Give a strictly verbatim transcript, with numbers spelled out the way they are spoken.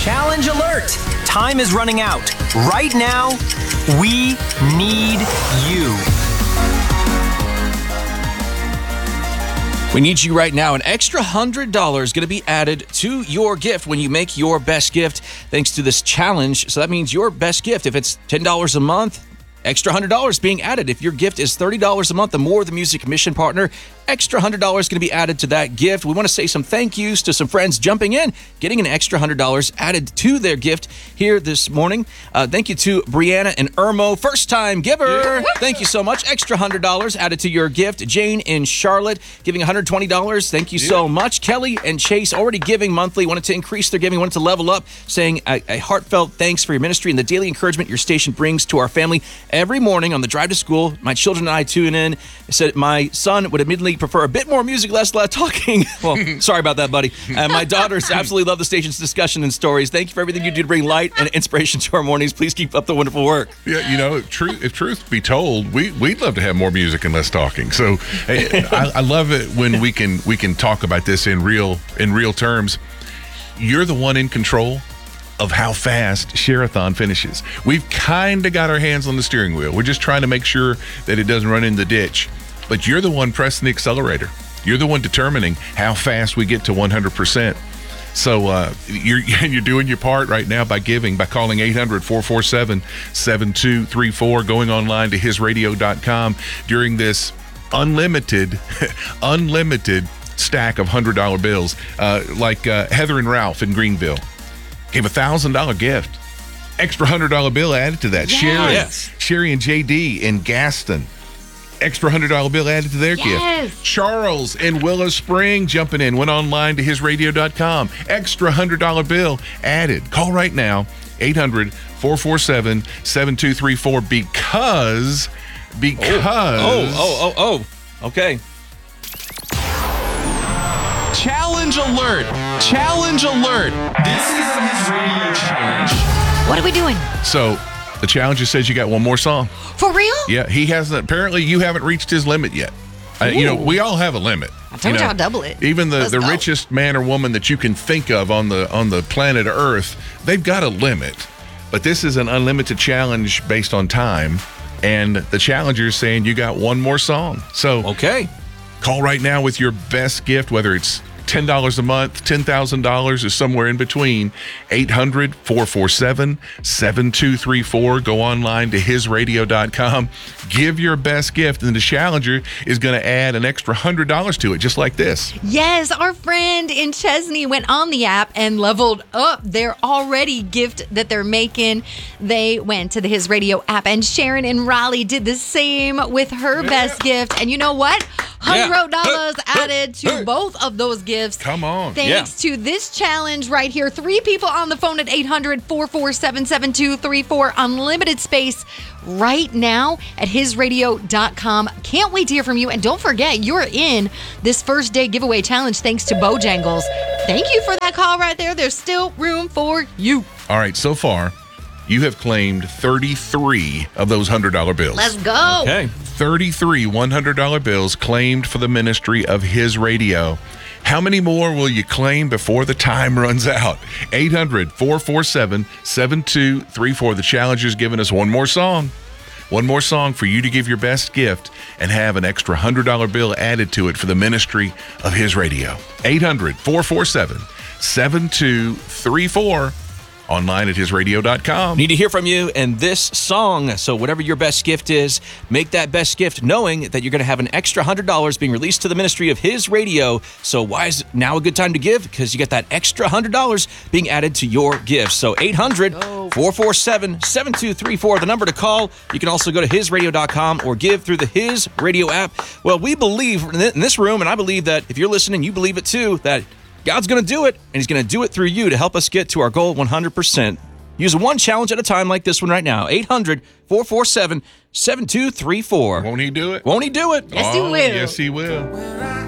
Challenge alert! Time is running out. Right now, we need you. We need you right now. An extra one hundred dollars is going to be added to your gift when you make your best gift thanks to this challenge. So that means your best gift, if it's ten dollars a month, extra one hundred dollars being added. If your gift is thirty dollars a month, the more the music commission partner, extra one hundred dollars is going to be added to that gift. We want to say some thank yous to some friends jumping in, getting an extra one hundred dollars added to their gift here this morning. Uh, thank you to Brianna and Irmo, first-time giver. Yeah. Thank you so much. Extra one hundred dollars added to your gift. Jane in Charlotte giving one hundred twenty dollars. Thank you yeah. so much. Kelly and Chase already giving monthly, wanted to increase their giving, wanted to level up, saying a, a heartfelt thanks for your ministry and the daily encouragement your station brings to our family every morning on the drive to school. My children and I tune in. I said my son would admittedly prefer a bit more music, less loud talking. Well, sorry about that, buddy. And my daughters absolutely love the station's discussion and stories. Thank you for everything you do to bring light and inspiration to our mornings. Please keep up the wonderful work. Yeah, you know, truth, if truth be told, we, we'd love to have more music and less talking. So hey, I, I love it when we can we can talk about this in real in real terms. You're the one in control of how fast Share-a-thon finishes. We've kind of got our hands on the steering wheel. We're just trying to make sure that it doesn't run in the ditch. But you're the one pressing the accelerator. You're the one determining how fast we get to one hundred percent. So uh, you're you're doing your part right now by giving, by calling eight hundred, four four seven, seven two three four, going online to his radio dot com during this unlimited, unlimited stack of one hundred dollar bills. Uh, like uh, Heather and Ralph in Greenville gave a one thousand dollar gift. Extra one hundred dollar bill added to that. Yes. Sherry, Yes. Sherry and J D in Gaston. Extra one hundred dollar bill added to their Yes. gift. Charles in Willow Spring jumping in. Went online to his radio dot com. Extra one hundred dollar bill added. Call right now. eight hundred, four four seven, seven two three four because, because. Oh, oh, oh, oh. Okay. Challenge alert! Challenge alert! This is his radio challenge. What are we doing? So the challenger says you got one more song. For real? Yeah, he hasn't. Apparently, you haven't reached his limit yet. Uh, you know, we all have a limit. I told you you know, I'll double it. Even the, Let's the go. richest man or woman that you can think of on the on the planet Earth, they've got a limit. But this is an unlimited challenge based on time, and the challenger is saying you got one more song. So Okay. call right now with your best gift, whether it's ten dollars a month, ten thousand dollars, or somewhere in between. eight hundred, four four seven, seven two three four. Go online to his radio dot com. Give your best gift, and the challenger is going to add an extra one hundred dollars to it, just like this. Yes, our friend in Chesney went on the app and leveled up their already gift that they're making. They went to the His Radio app, and Sharon in Raleigh did the same with her yeah. best gift. And you know what? one hundred dollars yeah. added to both of those gifts. Come on. Thanks yeah. to this challenge right here. Three people on the phone at eight hundred, four four seven, seven two three four. Unlimited space right now at his radio dot com. Can't wait to hear from you. And don't forget, you're in this first day giveaway challenge thanks to Bojangles. Thank you for that call right there. There's still room for you. All right, so far, you have claimed thirty-three of those one hundred dollar bills. Let's go. Okay. thirty-three one hundred dollar bills claimed for the ministry of His Radio. How many more will you claim before the time runs out? eight hundred, four four seven, seven two three four. The challenger's giving us one more song. One more song for you to give your best gift and have an extra one hundred dollar bill added to it for the ministry of His Radio. eight hundred, four four seven, seven two three four. Online at his radio dot com. Need to hear from you and this song. So whatever your best gift is, make that best gift knowing that you're going to have an extra one hundred dollars being released to the ministry of His Radio. So why is now a good time to give? Because you get that extra one hundred dollars being added to your gift. So eight hundred, four four seven, seven two three four, the number to call. You can also go to his radio dot com or give through the His Radio app. Well, we believe in this room, and I believe that if you're listening, you believe it too, that God's going to do it, and He's going to do it through you to help us get to our goal one hundred percent. Use one challenge at a time like this one right now. eight hundred, four four seven, seven two three four. Won't He do it? Won't He do it? Yes, He Oh, will. Yes, He will.